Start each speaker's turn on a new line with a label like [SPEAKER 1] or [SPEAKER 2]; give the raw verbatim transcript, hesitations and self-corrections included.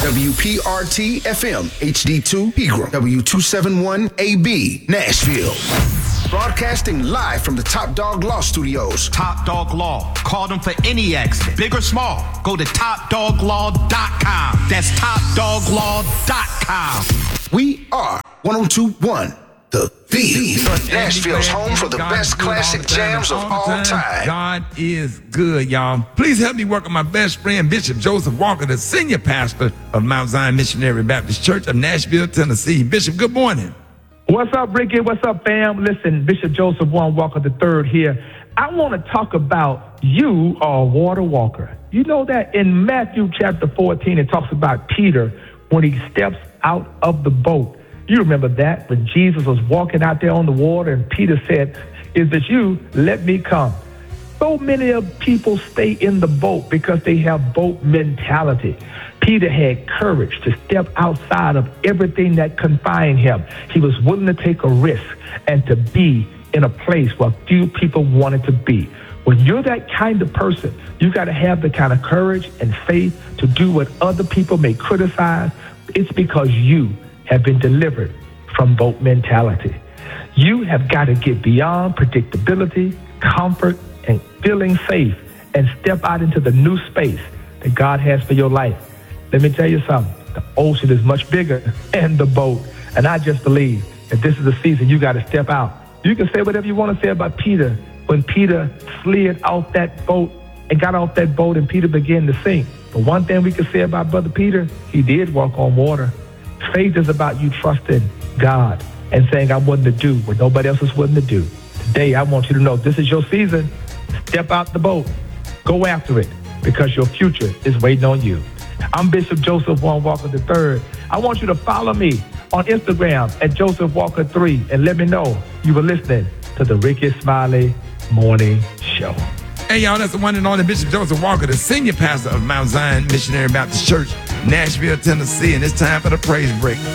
[SPEAKER 1] W P R T F M, H D two, Pegram, W two seventy-one A B, Nashville. Broadcasting live from the Top Dog Law Studios.
[SPEAKER 2] Top Dog Law. Call them for any accident, big or small. Go to top dog law dot com. That's top dog law dot com.
[SPEAKER 1] We are one oh two point one, The The. Nashville's home for the best classic jams of all time.
[SPEAKER 3] God is good, y'all. Please help me welcome my best friend, Bishop Joseph Walker, the senior pastor of Mount Zion Missionary Baptist Church of Nashville, Tennessee. Bishop, good morning.
[SPEAKER 4] What's up, Ricky? What's up, fam? Listen, Bishop Joseph Warren Walker the third here. I want to talk about you are a water walker. You know that in Matthew chapter fourteen, it talks about Peter when he steps out of the boat. You remember that when Jesus was walking out there on the water and Peter said, "Is it you? Let me come." So many of people stay in the boat because they have boat mentality. Peter had courage to step outside of everything that confined him. He was willing to take a risk and to be in a place where few people wanted to be. When you're that kind of person, you got to have the kind of courage and faith to do what other people may criticize. It's because you have been delivered from boat mentality. You have got to get beyond predictability, comfort, and feeling safe and step out into the new space that God has for your life. Let me tell you something. The ocean is much bigger than the boat. And I just believe that this is the season you got to step out. You can say whatever you want to say about Peter. When Peter slid off that boat and got off that boat and Peter began to sink. But one thing we can say about Brother Peter, he did walk on water. Faith is about you trusting God and saying, I'm willing to do what nobody else is willing to do. Today, I want you to know this is your season. Step out the boat. Go after it because your future is waiting on you. I'm Bishop Joseph Warren Walker the third. I want you to follow me on Instagram at Joseph Walker three and let me know you were listening to the Ricky Smiley Morning Show.
[SPEAKER 3] Hey, y'all, that's the one and only Bishop Joseph Walker, the senior pastor of Mount Zion Missionary Baptist Church, Nashville, Tennessee, and it's time for the praise break.